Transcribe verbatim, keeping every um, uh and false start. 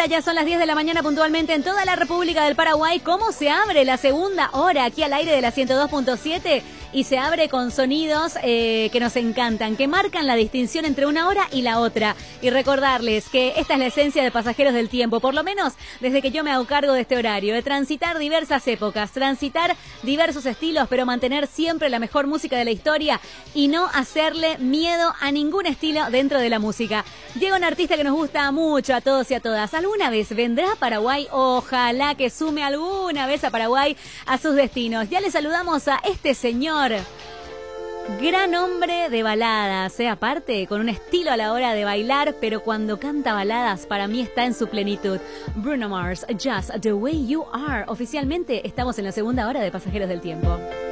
hora, ya son las diez de la mañana puntualmente en toda la República del Paraguay. ¿Cómo se abre la segunda hora aquí al aire de la ciento dos punto siete? Y se abre con sonidos eh, que nos encantan, que marcan la distinción entre una hora y la otra. Y recordarles que esta es la esencia de Pasajeros del Tiempo, por lo menos desde que yo me hago cargo de este horario, de transitar diversas épocas, transitar diversos estilos, pero mantener siempre la mejor música de la historia y no hacerle miedo a ningún estilo dentro de la música. Llega un artista que nos gusta mucho a todos y a todas. ¿Alguna vez vendrá a Paraguay? Ojalá que sume alguna vez a Paraguay a sus destinos. Ya le saludamos a este señor, gran hombre de baladas, ¿eh? Aparte, con un estilo a la hora de bailar, pero cuando canta baladas, para mí está en su plenitud. Bruno Mars, Just the Way You Are. Oficialmente estamos en la segunda hora de Pasajeros del Tiempo.